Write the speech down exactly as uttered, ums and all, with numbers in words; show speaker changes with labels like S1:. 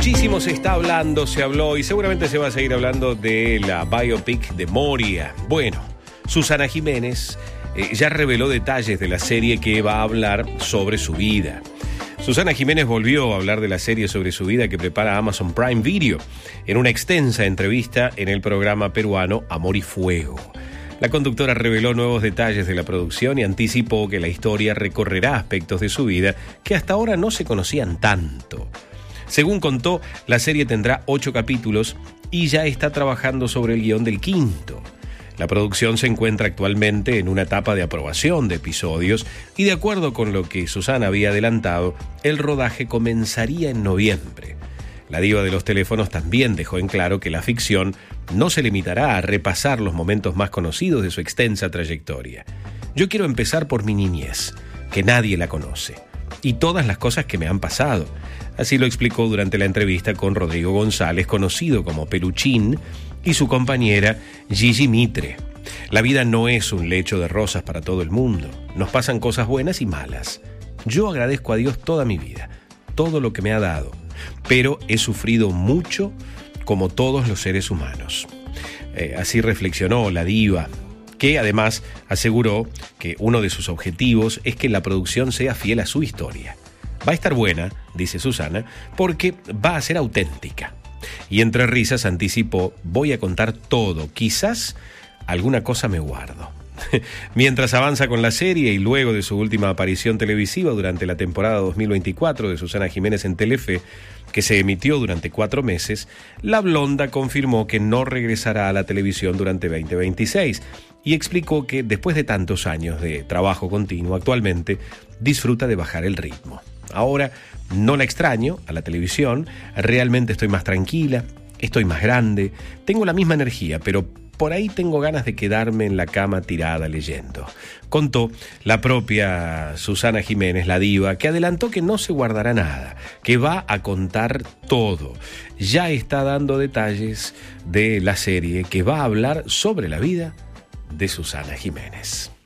S1: Muchísimo se está hablando, se habló y seguramente se va a seguir hablando de la biopic de Moria. Bueno, Susana Jiménez eh, ya reveló detalles de la serie que va a hablar sobre su vida. Susana Jiménez volvió a hablar de la serie sobre su vida que prepara Amazon Prime Video en una extensa entrevista en el programa peruano Amor y Fuego. La conductora reveló nuevos detalles de la producción y anticipó que la historia recorrerá aspectos de su vida que hasta ahora no se conocían tanto. Según contó, la serie tendrá ocho capítulos y ya está trabajando sobre el guión del quinto. La producción se encuentra actualmente en una etapa de aprobación de episodios y de acuerdo con lo que Susana había adelantado, el rodaje comenzaría en noviembre. La diva de los teléfonos también dejó en claro que la ficción no se limitará a repasar los momentos más conocidos de su extensa trayectoria. Yo quiero empezar por mi niñez, que nadie la conoce, y todas las cosas que me han pasado. Así lo explicó durante la entrevista con Rodrigo González, conocido como Peluchín, y su compañera Gigi Mitre. La vida no es un lecho de rosas para todo el mundo. Nos pasan cosas buenas y malas. Yo agradezco a Dios toda mi vida, todo lo que me ha dado, pero he sufrido mucho como todos los seres humanos. Eh, así reflexionó la diva, que además aseguró que uno de sus objetivos es que la producción sea fiel a su historia. Va a estar buena, dice Susana, porque va a ser auténtica. Y entre risas anticipó, voy a contar todo, quizás alguna cosa me guardo. Mientras avanza con la serie y luego de su última aparición televisiva durante la temporada dos mil veinticuatro de Susana Jiménez en Telefe, que se emitió durante cuatro meses, la blonda confirmó que no regresará a la televisión durante veinte veintiséis y explicó que después de tantos años de trabajo continuo actualmente disfruta de bajar el ritmo. Ahora no la extraño a la televisión, realmente estoy más tranquila, estoy más grande, tengo la misma energía, pero por ahí tengo ganas de quedarme en la cama tirada leyendo. Contó la propia Susana Jiménez, la diva, que adelantó que no se guardará nada, que va a contar todo. Ya está dando detalles de la serie que va a hablar sobre la vida de Susana Jiménez.